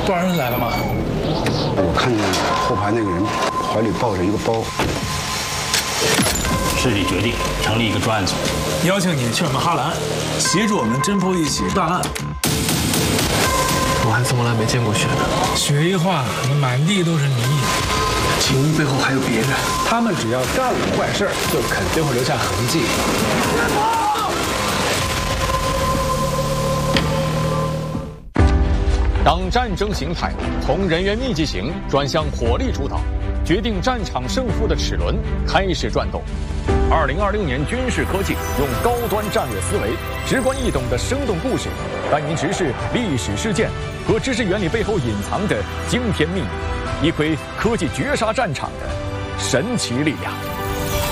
多少人来了吗？ 我看见后排那个人怀里抱着一个包。 市里决定成立一个专案组， 邀请你去我们哈兰，协助我们侦破一起大案。 我还从来没见过血呢。 血一化，你满地都是泥。 秦一背后还有别人， 他们只要干了坏事，就肯定会留下痕迹。 当战争形态从人员密集型转向火力主导，决定战场胜负的齿轮开始转动。2026年军事科技用高端战略思维、直观易懂的生动故事，带您直视历史事件和知识原理背后隐藏的惊天秘密，一窥科技绝杀战场的神奇力量。